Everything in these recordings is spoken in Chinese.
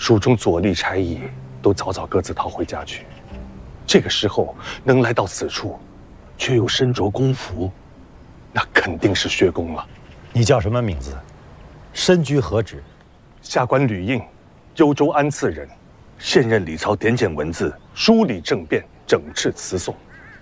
蜀中左吏差役都早早各自逃回家去。这个时候能来到此处，却又身着公服，那肯定是薛公了。 你叫什么名字？身居何职？ 下官吕应，幽州安次人，现任李曹点检文字、梳理政变、整治词讼。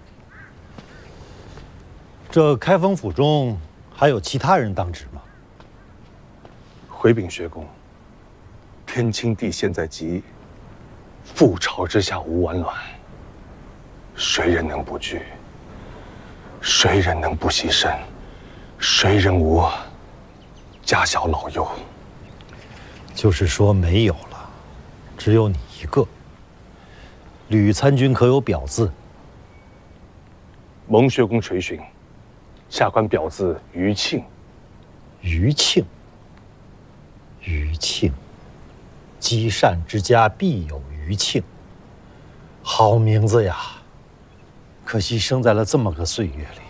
这开封府中还有其他人当值吗？ 回禀薛公，天清帝现在急，覆巢之下无完卵，谁人能不惧？谁人能不牺牲？谁人无家小老幼？ 就是说没有了，只有你一个。吕参军可有表字？ 蒙薛公垂询，下官表字余庆。 余庆。余庆，积善之家必有余庆。好名字呀！可惜生在了这么个岁月里。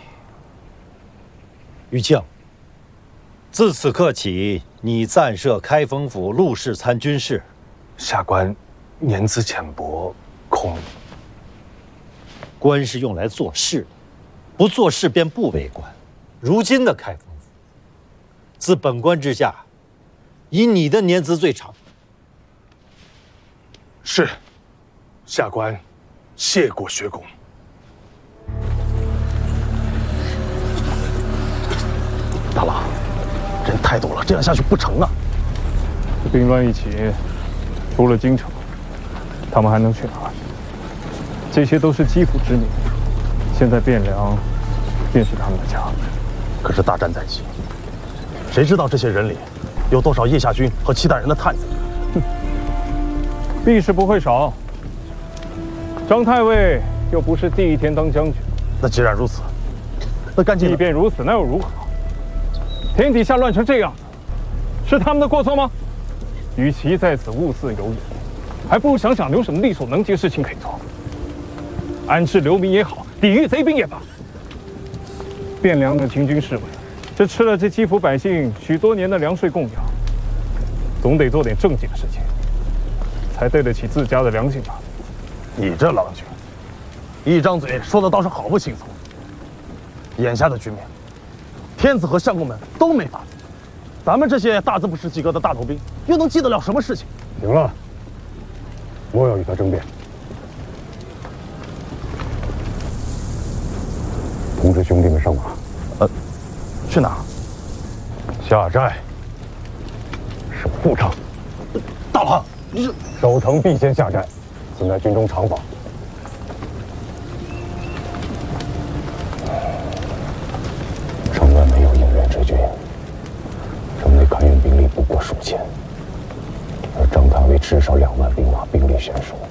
余庆，自此刻起，你暂设开封府陆氏参军事。 下官年资浅薄，恐官是用来做事的，不做事便不为官。如今的开封府，自本官之下，以你的年资最长。 是，下官谢过薛公。 大郎，人太多了，这样下去不成啊！ 兵乱一起，除了京城，他们还能去哪儿？这些都是基辅之民，现在汴梁便是他们的家。 可是大战在即，谁知道这些人里有多少叶下军和契丹人的探子？ 哼，必是不会少。张太尉又不是第一天当将军。 那既然如此，那干净。 即便如此，那又如何？天底下乱成这样子，是他们的过错吗？与其在此物色游野，还不如想想有什么力所能及的事情可以做，安置流民也好，抵御贼兵也罢。汴梁的清军士卫，这吃了这基辅百姓许多年的粮税供养，总得做点正经的事情，才对得起自家的良心吧。 你这郎君，一张嘴说的倒是好不轻松。眼下的局面，天子和相公们都没法子，咱们这些大字不识及格的大头兵，又能记得了什么事情？ 行了，莫要与他争辩。通知兄弟们上马。 去哪儿？ 下寨。守护城。 大郎，你是守城必先下寨，此乃军中常法。城外没有应援之军，城内看运兵力不过数千，而张太尉至少2万兵马，兵力悬殊。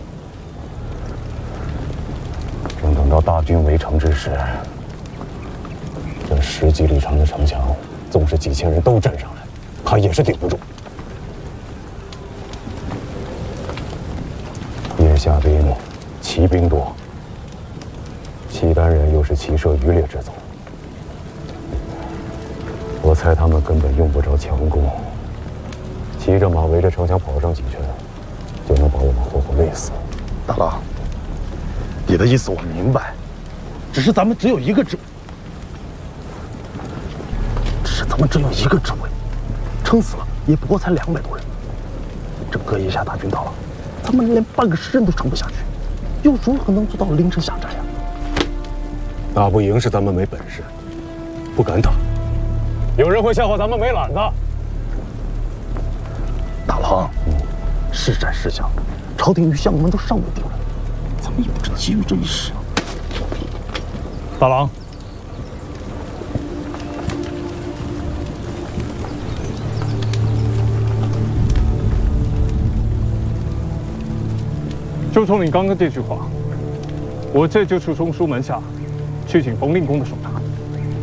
正等到大军围城之时，这10几里长的城墙，纵使几千人都站上来，他也是顶不住。野下兵骑兵多，契丹人又是骑射渔猎之族，我猜他们根本用不着强攻，骑着马围着城墙跑上几圈，就能把我们活活累死。 大郎，你的意思我明白，只是咱们只有一个指挥，撑死了也不过才200多人。整个腋下大军到了，咱们连半个时辰都撑不下去，又如何能做到凌晨下寨呀？ 打不赢是咱们没本事，不敢打。有人会笑话咱们没懒子。 大郎，是战是降，朝廷与相公们都尚未定论，咱们也不是急于这一时。 大郎，就冲你刚刚这句话，我这就去中书门下去请冯令公的手札。